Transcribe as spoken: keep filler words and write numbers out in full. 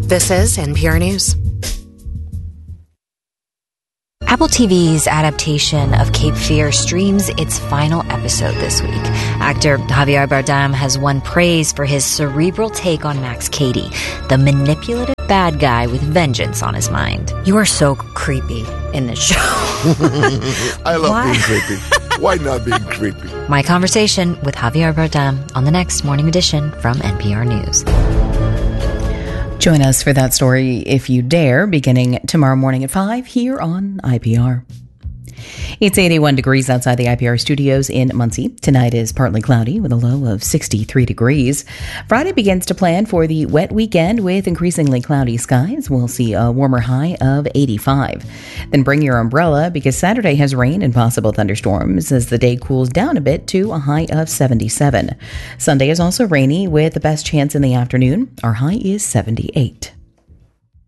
This is N P R News. Apple T V's adaptation of Cape Fear streams its final episode this week. Actor Javier Bardem has won praise for his cerebral take on Max Cady, the manipulative bad guy with vengeance on his mind. You are so creepy in this show. I love Why? being creepy. Why not being creepy? My conversation with Javier Bardem on the next Morning Edition from N P R News. Join us for that story if you dare, beginning tomorrow morning at five here on I P R. It's eighty-one degrees outside the I P R studios in Muncie. Tonight is partly cloudy with a low of sixty-three degrees. Friday begins to plan for the wet weekend with increasingly cloudy skies. We'll see a warmer high of eighty-five. Then bring your umbrella because Saturday has rain and possible thunderstorms as the day cools down a bit to a high of seventy-seven. Sunday is also rainy with the best chance in the afternoon. Our high is seventy-eight.